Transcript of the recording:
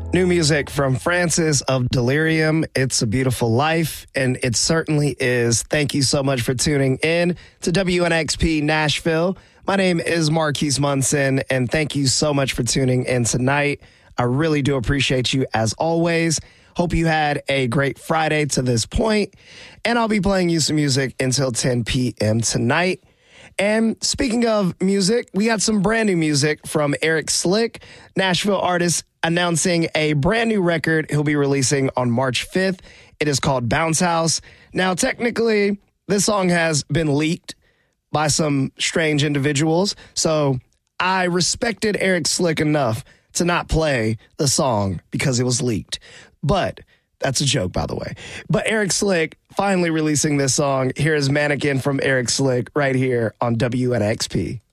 New music from Francis of Delirium. It's a Beautiful Life, and it certainly is. Thank you so much for tuning in to WNXP Nashville. My name is Marquise Munson, and thank you so much for tuning in tonight. I really do appreciate you as always. Hope you had a great Friday to this point, and I'll be playing you some music until 10 p.m. tonight. And speaking of music, we got some brand new music from Eric Slick, Nashville artist, announcing a brand new record he'll be releasing on March 5th. It is called Bounce House. Now, technically, this song has been leaked by some strange individuals, so I respected Eric Slick enough to not play the song because it was leaked. But that's a joke, by the way. But Eric Slick finally releasing this song. Here is Mannequin from Eric Slick right here on WNXP.